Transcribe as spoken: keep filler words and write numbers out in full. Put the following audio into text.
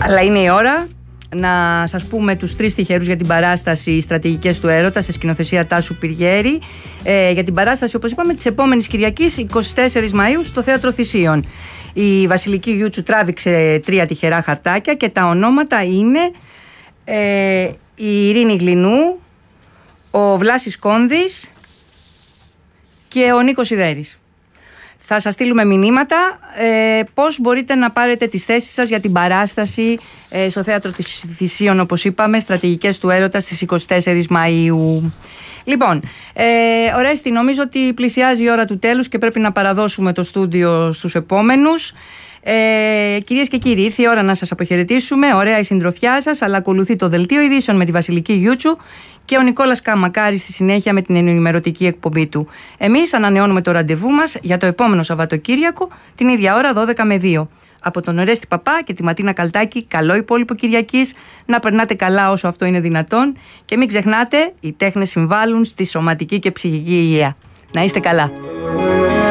Αλλά είναι η ώρα να σας πούμε τους τρεις τυχερούς για την παράσταση «Οι Στρατηγικές του Έρωτα» σε σκηνοθεσία Τάσου Πυριέρη, ε, για την παράσταση, όπως είπαμε, της επόμενης Κυριακής εικοστή τέταρτη Μαΐου στο Θέατρο Θησίων. Η Βασιλική Γιούτσου τράβηξε τρία τυχερά χαρτάκια και τα ονόματα είναι ε, η Ειρήνη Γλινού, ο Βλάσης Κόνδης και ο Νίκος Ιδέρης. Θα σας στείλουμε μηνύματα ε, πώς μπορείτε να πάρετε τις θέσεις σας για την παράσταση ε, στο Θέατρο της Θησίων, όπως είπαμε, Στρατηγικές του Έρωτα στις εικοστή τέταρτη Μαΐου. Λοιπόν, ε, Ορέστη, νομίζω ότι πλησιάζει η ώρα του τέλους και πρέπει να παραδώσουμε το στούντιο στους επόμενους. Ε, κυρίες και κύριοι, ήρθε η ώρα να σας αποχαιρετήσουμε. Ωραία η συντροφιά σας, αλλά ακολουθεί το δελτίο ειδήσεων με τη Βασιλική Γιούτσου και ο Νικόλας Καμακάρης στη συνέχεια με την ενημερωτική εκπομπή του. Εμείς ανανεώνουμε το ραντεβού μας για το επόμενο Σαββατοκύριακο, την ίδια ώρα δώδεκα με δύο. Από τον Ορέστη Παπά και τη Ματίνα Καλτάκη, καλό υπόλοιπο Κυριακής, να περνάτε καλά όσο αυτό είναι δυνατόν και μην ξεχνάτε, οι τέχνες συμβάλλουν στη σωματική και ψυχική υγεία. Να είστε καλά.